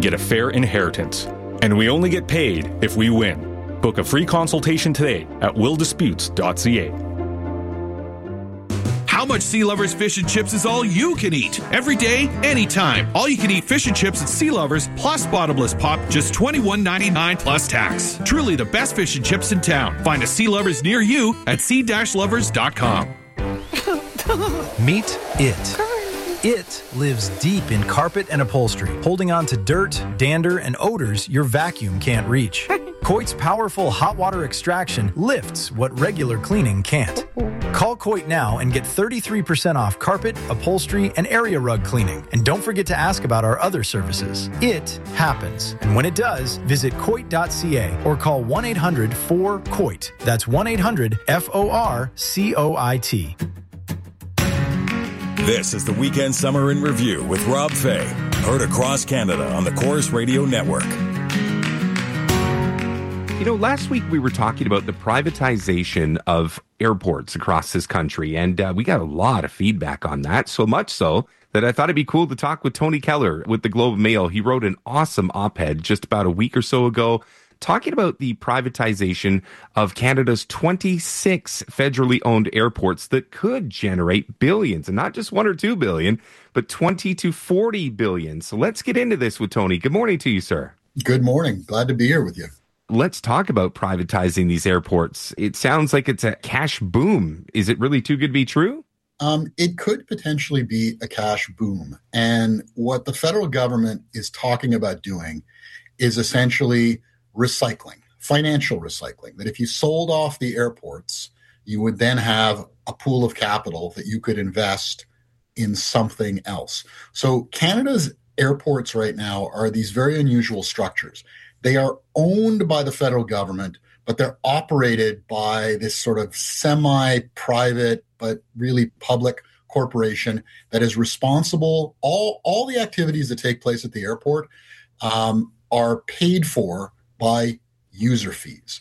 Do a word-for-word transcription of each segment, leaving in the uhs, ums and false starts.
get a fair inheritance. And we only get paid if we win. Book a free consultation today at will disputes dot c a. How much Sea Lovers Fish and Chips is all you can eat? Every day, anytime. All you can eat fish and chips at Sea Lovers plus bottomless pop, just twenty-one ninety-nine plus tax. Truly the best fish and chips in town. Find a Sea Lovers near you at sea lovers dot com. Meet it. It lives deep in carpet and upholstery, holding on to dirt, dander, and odors your vacuum can't reach. Coit's powerful hot water extraction lifts what regular cleaning can't. Call Coit now and get thirty-three percent off carpet, upholstery, and area rug cleaning. And don't forget to ask about our other services. It happens. And when it does, visit coit dot c a or call one eight hundred four C O I T. That's one eight hundred F O R C O I T. This is the Weekend Summer in Review with Rob Fay. Heard across Canada on the Chorus Radio Network. You know, last week we were talking about the privatization of airports across this country, and uh, we got a lot of feedback on that, so much so that I thought it'd be cool to talk with Tony Keller with the Globe and Mail. He wrote an awesome op-ed just about a week or so ago talking about the privatization of Canada's twenty-six federally owned airports that could generate billions, and not just one or two billion, but twenty to forty billion. So let's get into this with Tony. Good morning to you, sir. Good morning. Glad to be here with you. Let's talk about privatizing these airports. It sounds like it's a cash boom. Is it really too good to be true? Um, it could potentially be a cash boom. And what the federal government is talking about doing is essentially recycling, financial recycling, that if you sold off the airports, you would then have a pool of capital that you could invest in something else. So Canada's airports right now are these very unusual structures. They are owned by the federal government, but they're operated by this sort of semi-private, but really public corporation that is responsible. All, all the activities that take place at the airport um, are paid for by user fees.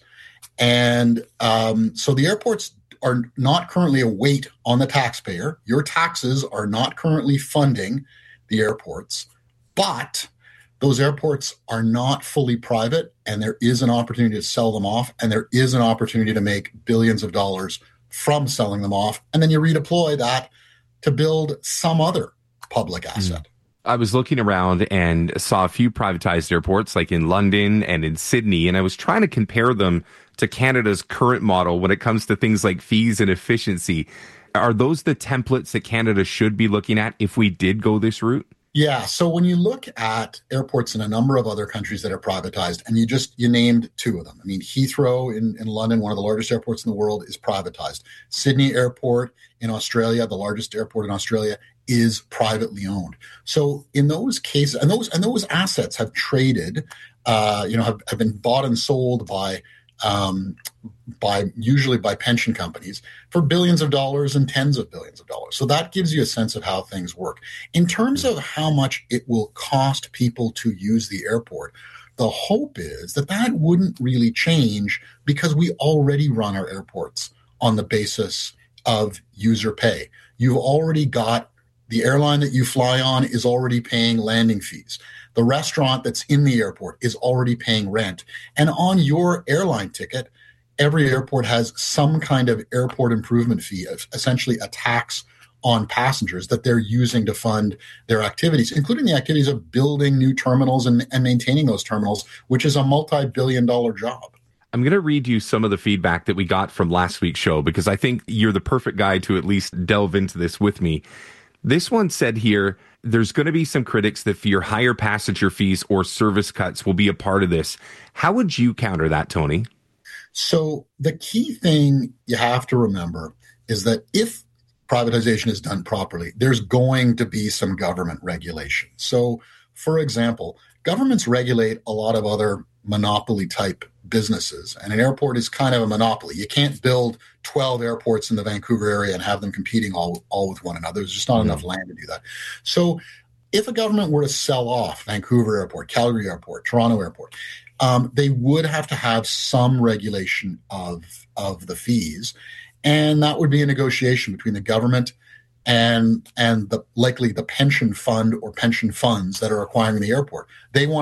And um, so the airports are not currently a weight on the taxpayer. Your taxes are not currently funding the airports, but those airports are not fully private, and there is an opportunity to sell them off, and there is an opportunity to make billions of dollars from selling them off, and then you redeploy that to build some other public asset. Mm. I was looking around and saw a few privatized airports like in London and in Sydney, and I was trying to compare them to Canada's current model when it comes to things like fees and efficiency. Are those the templates that Canada should be looking at if we did go this route? Yeah. So when you look at airports in a number of other countries that are privatized, and you just, you named two of them. I mean, Heathrow in, in London, one of the largest airports in the world, is privatized. Sydney Airport in Australia, the largest airport in Australia, is privately owned. So in those cases, and those and those assets have traded, uh, you know, have, have been bought and sold by um, by usually by pension companies for billions of dollars and tens of billions of dollars. So that gives you a sense of how things work. In terms of how much it will cost people to use the airport, the hope is that that wouldn't really change because we already run our airports on the basis of user pay. You've already got the airline that you fly on is already paying landing fees. The restaurant that's in the airport is already paying rent. And on your airline ticket, every airport has some kind of airport improvement fee, essentially a tax on passengers that they're using to fund their activities, including the activities of building new terminals and, and maintaining those terminals, which is a multi-billion dollar job. I'm going to read you some of the feedback that we got from last week's show, because I think you're the perfect guy to at least delve into this with me. This one said here, there's going to be some critics that fear higher passenger fees or service cuts will be a part of this. How would you counter that, Tony? So the key thing you have to remember is that if privatization is done properly, there's going to be some government regulation. So, for example, governments regulate a lot of other monopoly type businesses, and an airport is kind of a monopoly. You can't build twelve airports in the Vancouver area and have them competing all, all with one another. There's just not mm-hmm. enough land to do that. So if a government were to sell off Vancouver Airport, Calgary Airport, Toronto Airport, um, they would have to have some regulation of, of the fees. And that would be a negotiation between the government and and the likely the pension fund or pension funds that are acquiring the airport. They want